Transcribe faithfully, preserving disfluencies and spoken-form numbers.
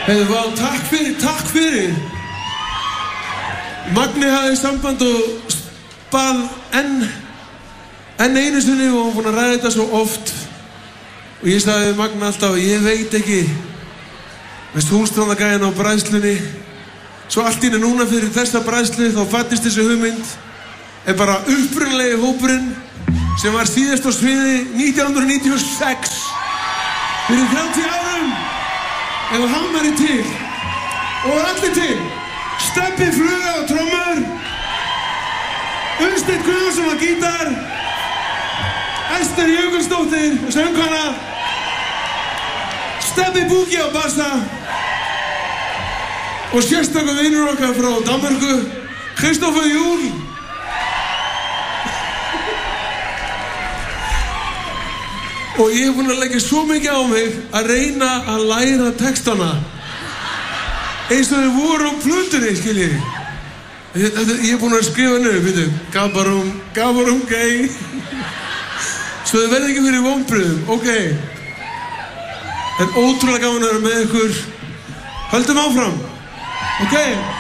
Heiðu, vá, takk fyrir, takk fyrir. Magni hafði samband og bað enn, enn einu sinni og hann búinn að ræða þetta svo oft. Og ég sagði við Magna alltaf, ég veit ekki, veist hússtráðagæðin á bræðslunni. Svo allt í einu núna fyrir þessa bræðslu þá fæddist þessi hugmynd. Er bara upprunalegi hópurinn sem var síðast á sviði nítján hundruð níutíu og sex. Fyrir þrjátíu árum. Ef hann væri til. Og allir til. Stebbi Fluga á trommur. Unnsteinn Guðjónsson á gítar. Ester Jökulsdóttir söngkona. Stebbi Búki á bassa. Og sérstakur vinur okkar frá Danmörku, Kristoffer Júl. Og ég hef búinn að leggja svo mikið á mig að reyna að læra textana eins og þau voru á plötunni, skiljið. Ég hef búinn að skrifa niður, veitu, Gabarum, Gabarum gay. Svo þau verði ekki fyrir vonbrigðum, ok. En ótrúlega gaman að vera með ykkur. Höldum áfram, ok?